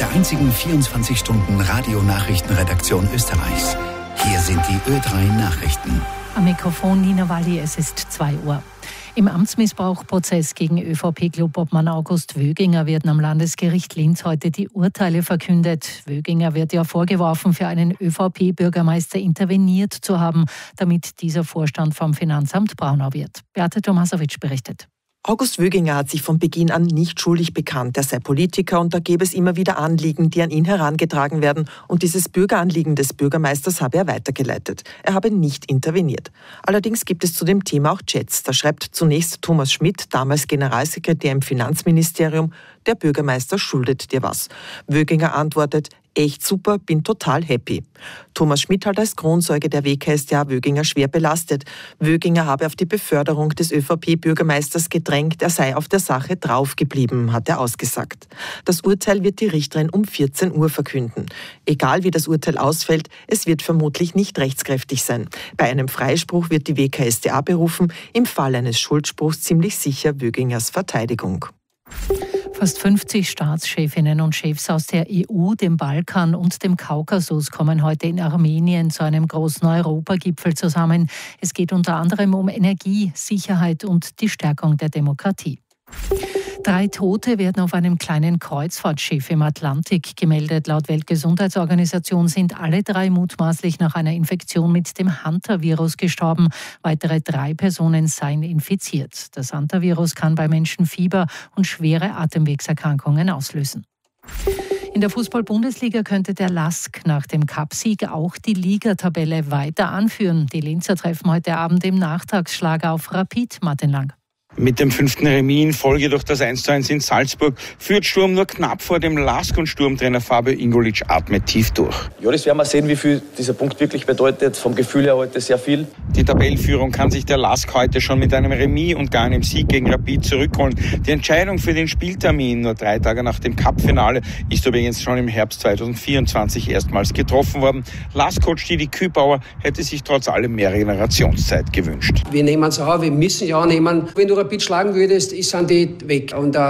der einzigen 24-Stunden-Radio-Nachrichtenredaktion Österreichs. Hier sind die Ö3 Nachrichten. Am Mikrofon Nina Walli, es ist 2 Uhr. Im Amtsmissbrauchprozess gegen ÖVP-Clubobmann August Wöginger werden am Landesgericht Linz heute die Urteile verkündet. Wöginger wird ja vorgeworfen, für einen ÖVP-Bürgermeister interveniert zu haben, damit dieser Vorstand vom Finanzamt Braunau wird. Beate Tomasowitsch berichtet. August Wöginger hat sich von Beginn an nicht schuldig bekannt. Er sei Politiker und da gäbe es immer wieder Anliegen, die an ihn herangetragen werden. Und dieses Bürgeranliegen des Bürgermeisters habe er weitergeleitet. Er habe nicht interveniert. Allerdings gibt es zu dem Thema auch Chats. Da schreibt zunächst Thomas Schmidt, damals Generalsekretär im Finanzministerium, der Bürgermeister schuldet dir was. Wöginger antwortet, echt super, bin total happy. Thomas Schmidt halt als Kronzeuge der WKStA Wöginger schwer belastet. Wöginger habe auf die Beförderung des ÖVP-Bürgermeisters gedrängt, er sei auf der Sache draufgeblieben, hat er ausgesagt. Das Urteil wird die Richterin um 14 Uhr verkünden. Egal wie das Urteil ausfällt, es wird vermutlich nicht rechtskräftig sein. Bei einem Freispruch wird die WKStA berufen, im Fall eines Schuldspruchs ziemlich sicher Wögingers Verteidigung. Fast 50 Staatschefinnen und Chefs aus der EU, dem Balkan und dem Kaukasus kommen heute in Armenien zu einem großen Europagipfel zusammen. Es geht unter anderem um Energie, Sicherheit und die Stärkung der Demokratie. 3 Tote werden auf einem kleinen Kreuzfahrtschiff im Atlantik gemeldet. Laut Weltgesundheitsorganisation sind alle 3 mutmaßlich nach einer Infektion mit dem Hantavirus gestorben. Weitere 3 Personen seien infiziert. Das Hantavirus kann bei Menschen Fieber und schwere Atemwegserkrankungen auslösen. In der Fußball-Bundesliga könnte der LASK nach dem Cupsieg auch die Ligatabelle weiter anführen. Die Linzer treffen heute Abend im Nachtragsschlager auf Rapid. Martin Lang. Mit dem 5. Remis in Folge durch das 1:1 in Salzburg führt Sturm nur knapp vor dem LASK und Sturmtrainer Fabio Ingolic atmet tief durch. Ja, das werden wir sehen, wie viel dieser Punkt wirklich bedeutet. Vom Gefühl her heute sehr viel. Die Tabellenführung kann sich der LASK heute schon mit einem Remis und gar einem Sieg gegen Rapid zurückholen. Die Entscheidung für den Spieltermin, nur 3 Tage nach dem Cup-Finale, ist übrigens schon im Herbst 2024 erstmals getroffen worden. LASK-Coach Didi Kübauer hätte sich trotz allem mehr Regenerationszeit gewünscht. Wir nehmen es auch, wir müssen ja auch nehmen. Wenn du Rapid schlagen würdest, sind die weg. Und